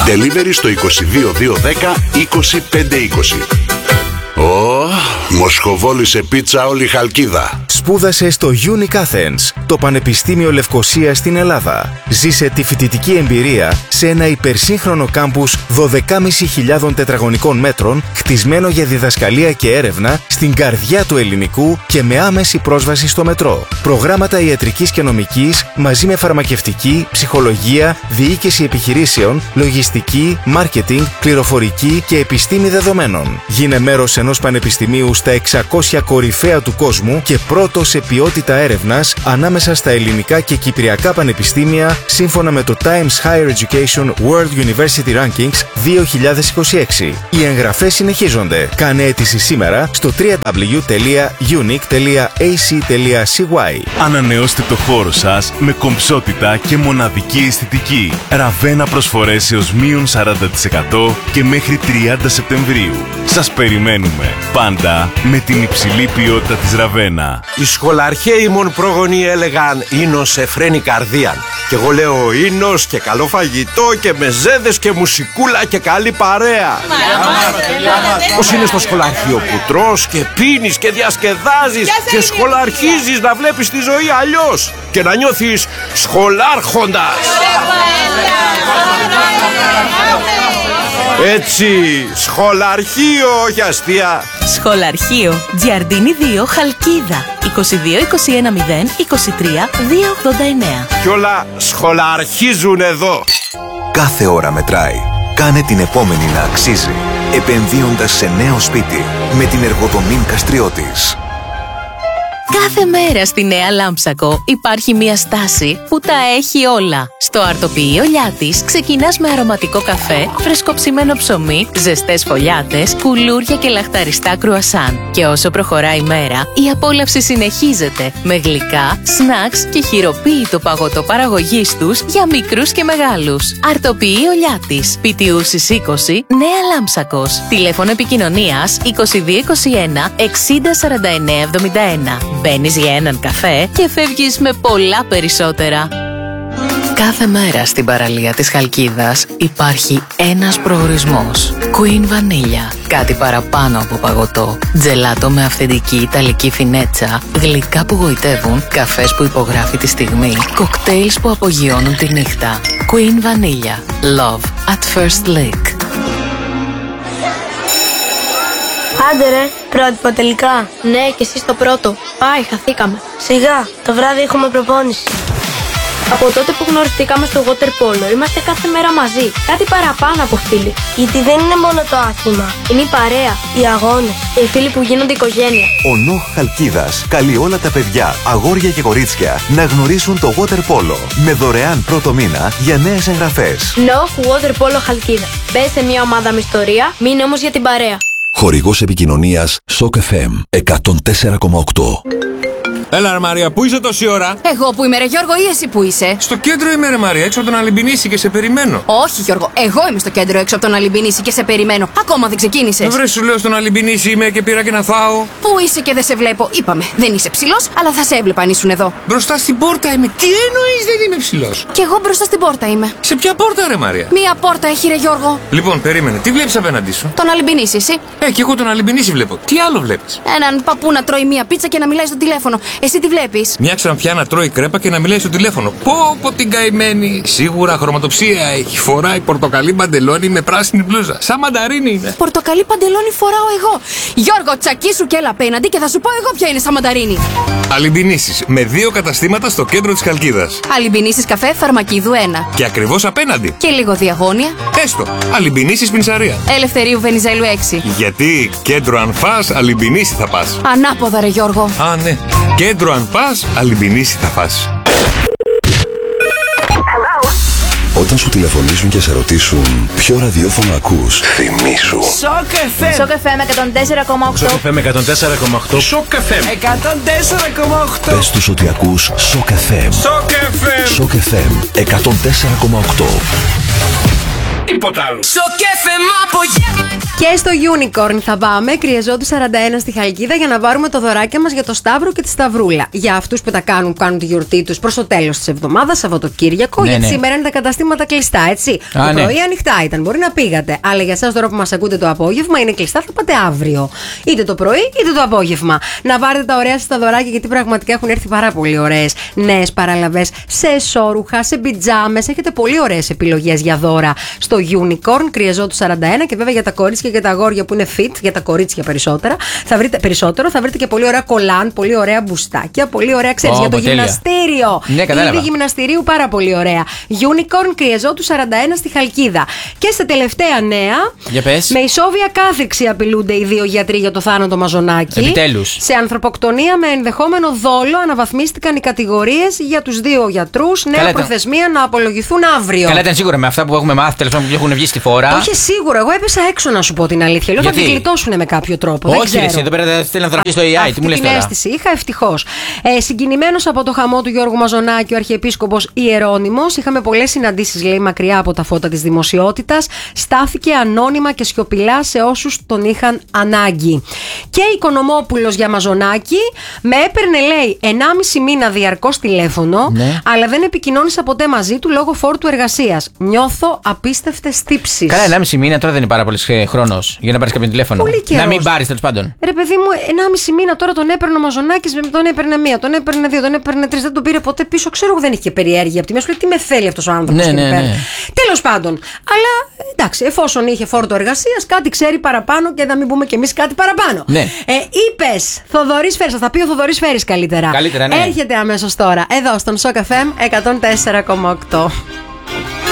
Delivery στο 22210 20520. Μοσχοβόλησε πίτσα όλη η Χαλκίδα. Σπούδασε στο Unic Athens, το Πανεπιστήμιο Λευκωσίας στην Ελλάδα. Ζήσε τη φοιτητική εμπειρία σε ένα υπερσύγχρονο κάμπους 12.500 τετραγωνικών μέτρων, χτισμένο για διδασκαλία και έρευνα στην καρδιά του ελληνικού και με άμεση πρόσβαση στο μετρό. Προγράμματα ιατρικής και νομικής μαζί με φαρμακευτική, ψυχολογία, διοίκηση επιχειρήσεων, λογιστική, μάρκετινγκ, πληροφορική και επιστήμη δεδομένων. Γίνε μέρος ενός πανεπιστημίου στα 600 κορυφαία του κόσμου και πρώτο σε ποιότητα έρευνας ανάμεσα στα ελληνικά και κυπριακά πανεπιστήμια σύμφωνα με το Times Higher Education World University Rankings 2026. Οι εγγραφές συνεχίζονται. Κάνε αίτηση σήμερα στο www.unic.ac.cy. Ανανεώστε το χώρο σας με κομψότητα και μοναδική αισθητική. Ραβένα προσφορές έως μείον 40% και μέχρι 30 Σεπτεμβρίου. Σας περιμένουμε πάντα με την υψηλή ποιότητα της Ραβένα. Οι σχολαρχαίοι μον πρόγονοι έλεγαν «Ίνος εφραίνει καρδίαν». Και εγώ λέω «Ίνος και καλό φαγητό και μεζέδες και μουσικούλα και καλή παρέα». Πώς είναι στο σχολαρχείο που τρως και πίνεις και διασκεδάζεις και σχολαρχίζεις να βλέπεις τη ζωή αλλιώς και να νιώθεις σχολάρχοντας. Έτσι, σχολαρχείο, όχι αστεία. Σχολαρχείο, Τζιαρντίνη 2, Χαλκίδα, 22-21-0-23-289. Κι όλα σχολαρχίζουν εδώ. Κάθε ώρα μετράει. Κάνε την επόμενη να αξίζει, επενδύοντας σε νέο σπίτι με την Εργοτομήν Καστριώτης. Κάθε μέρα στη Νέα Λάμψακο υπάρχει μια στάση που τα έχει όλα. Στο αρτοποιείο Λιάτης ξεκινάς με αρωματικό καφέ, φρεσκοψημένο ψωμί, ζεστές φωλιάτες, κουλούρια και λαχταριστά κρουασάν. Και όσο προχωράει η μέρα, η απόλαυση συνεχίζεται με γλυκά, σνακς και χειροποίητο παγωτό παραγωγής τους για μικρούς και μεγάλους. Αρτοποιείο Λιάτης, Πιτιούσης 20, Νέα Λάμψακος. Τηλέφωνο επικοινωνίας 2221 60 49 71. Μπαίνεις για έναν καφέ και φεύγεις με πολλά περισσότερα. Κάθε μέρα στην παραλία της Χαλκίδας υπάρχει ένας προορισμός. Queen Vanilla. Κάτι παραπάνω από παγωτό. Τζελάτο με αυθεντική ιταλική φινέτσα. Γλυκά που γοητεύουν. Καφές που υπογράφει τη στιγμή. Κοκτέιλς που απογειώνουν τη νύχτα. Queen Vanilla. Love at first lick. Άντε ρε, πρότυπο τελικά. Ναι, και εσύ στο πρώτο. Πάει, χαθήκαμε. Σιγά, το βράδυ έχουμε προπόνηση. Από τότε που γνωριστήκαμε στο water polo, είμαστε κάθε μέρα μαζί. Κάτι παραπάνω από φίλοι. Γιατί δεν είναι μόνο το άθλημα. Είναι η παρέα, οι αγώνες και οι φίλοι που γίνονται οικογένεια. Ο ΝΟΧ Χαλκίδας καλεί όλα τα παιδιά, αγόρια και κορίτσια να γνωρίσουν το water polo με δωρεάν πρώτο μήνα για νέες εγγραφές. ΝΟΧ Water Polo Χαλκίδα. Μπες σε μια ομάδα με ιστορία, μείνε όμως για την παρέα. Χορηγός επικοινωνίας Shock FM 104,8. Έλα ρε Μαρία, πού είσαι τόση ώρα? Εγώ που είμαι ρε Γιώργο ή εσύ που είσαι? Στο κέντρο είμαι ρε Μαρία, έξω από τον Αλυμπινίση και σε περιμένω. Όχι Γιώργο, εγώ είμαι στο κέντρο έξω από τον Αλυμπινίση και σε περιμένω. Ακόμα δεν ξεκίνησες. Βρε σου λέω στον Αλυμπινίση είμαι και πήρα και να φάω. Πού είσαι και δεν σε βλέπω? Είπαμε, δεν είσαι ψηλός, αλλά θα σε έβλεπα αν ήσουν εδώ. Μπροστά στην πόρτα είμαι. Τι εννοείς δεν είμαι ψηλός? Κι εγώ μπροστά στην πόρτα είμαι. Σε ποια πόρτα ρε Μαρία? Μία πόρτα έχει ρε Γιώργο. Λοιπόν, περίμενε, τι βλέπεις απέναντί σου? Τον Αλυμπινίση, εσύ. Κι εγώ τον Αλυμπινίση βλέπω. Τι άλλο βλέπεις? Έναν παππού να τρώει μία πίτσα και να μιλάει στο τηλέφωνο. Εσύ τι βλέπεις? Μια ξανθιά να τρώει κρέπα και να μιλάει στο τηλέφωνο. Πω την καημένη. Σίγουρα χρωματοψία έχει. Φοράει πορτοκαλί παντελόνι με πράσινη μπλούζα. Σαν μανταρίνι είναι. Πορτοκαλί παντελόνι φοράω εγώ. Γιώργο, τσακίσου και έλα απέναντι και θα σου πω εγώ ποια είναι σαν μανταρίνι. Αλυμπινίσεις με 2 καταστήματα στο κέντρο της Χαλκίδας. Αλυμπινίσεις καφέ Φαρμακίδου 1. Και ακριβώς απέναντι. Και λίγο διαγώνια. Έστω. Αλυμπινίσεις Πινσαρία. Ελευθερίου Βενιζέλου 6. Γιατί κέντρο αν φας, Αλυμπινίση θα πας. Ανάποδα ρε Γιώργο. Α, ναι. Κέντρο αν πας, Αλυμπινίση θα πας. Όταν σου τηλεφωνήσουν και σε ρωτήσουν ποιο ραδιόφωνο ακούς, θυμήσου. Shock FM. Shock FM 104,8. Shock FM 104,8. Shock FM 104,8. Πες τους ότι ακούς Shock FM. Shock FM. Shock FM 104,8. Τίποτα άλλο. Και στο Unicorn θα πάμε, Κρυεζόντου 41 στη Χαλκίδα, για να πάρουμε το δωράκια μας για το Σταύρο και τη Σταυρούλα. Για αυτούς που κάνουν τη γιορτή τους προς το τέλος της εβδομάδας, Σαββατοκύριακο. Ναι, γιατί ναι. σήμερα είναι τα καταστήματα κλειστά, έτσι. Το πρωί ανοιχτά ήταν, μπορεί να πήγατε. Αλλά για εσάς τώρα που μας ακούτε το απόγευμα είναι κλειστά, θα πάτε αύριο. Είτε το πρωί είτε το απόγευμα. Να πάρετε τα ωραία σας τα δωράκια, γιατί πραγματικά έχουν έρθει πάρα πολύ ωραίες νέες παραλαβές σε εσώρουχα, σε πιτζάμες. Έχετε πολύ ωραίες επιλογές για δώρα στο Unicorn, Κρυεζόντου 41, και βέβαια για τα κορίτσια και τα αγόρια που είναι fit, για τα κορίτσια περισσότερο, θα βρείτε και πολύ ωραία κολάν, πολύ ωραία μπουστάκια, πολύ ωραία, ξέρεις, για το γυμναστήριο. Ναι, κατάλαβα. Είδη γυμναστηρίου πάρα πολύ ωραία. Unicorn, Κρυεζόντου 41 στη Χαλκίδα. Και στα τελευταία νέα, για πες. με ισόβια κάθριξη απειλούνται οι δύο γιατροί για το θάνατο Μαζονάκη. Επιτέλους. Σε ανθρωποκτονία με ενδεχόμενο δόλο αναβαθμίστηκαν οι κατηγορίες για τους δύο γιατρούς. Νέα προθεσμία να απολογηθούν αύριο. Καλά, ήταν σίγουρα με αυτά που έχουμε μάθει, τέλος πάντων, που έχουν βγει στη φορά. Όχι σίγουρα, εγώ έπεσα έξω να σου πω την αλήθεια. Λέω θα την γλιτώσουν με κάποιο τρόπο. Όχι, εσύ, εδώ πέρα δεν στέλνει ανθρωπή στο AI. Τι μου λες τώρα. Την αίσθηση είχα, ευτυχώς. Συγκινημένος από το χαμό του Γιώργου Μαζονάκη, ο Αρχιεπίσκοπος Ιερώνυμος, είχαμε πολλές συναντήσεις, λέει, μακριά από τα φώτα της δημοσιότητας. Στάθηκε ανώνυμα και σιωπηλά σε όσους τον είχαν ανάγκη. Και Οικονομόπουλος για Μαζονάκη με έπαιρνε, λέει, 1,5 μήνα διαρκώς τηλέφωνο, ναι, αλλά δεν επικοινώνησα ποτέ μαζί του λόγω φόρτου εργασίας. Νιώθω απίστευτες τύψεις. Καλά, 1,5 μήνα τώρα δεν είναι πάρα πολύ χρόνος για να πάρεις κάποιον τηλέφωνο. Πολύ καιρός. Να μην πάρεις, τέλος πάντων. Ρε παιδί μου, 1,5 μήνα τώρα τον έπαιρνε ο Μαζονάκης, τον έπαιρνε μία, τον έπαιρνε δύο, τον έπαιρνε τρεις, δεν τον πήρε ποτέ πίσω. Ξέρω εγώ δεν είχε και περιέργεια από τη μέση. Λέει, τι με θέλει αυτός ο άνθρωπος. Ναι. Τέλος πάντων. Αλλά εντάξει, εφόσον είχε φόρτο εργασίας, κάτι ξέρει παραπάνω και να μην πούμε κι εμείς κάτι παραπάνω. Ναι. Είπες, Θοδωρής Φέρης, θα τα πει ο Θοδωρής Φέρης καλύτερα. Καλύτερα, ναι. Έρχεται αμέσως τώρα, εδώ στον Shock FM 104,8.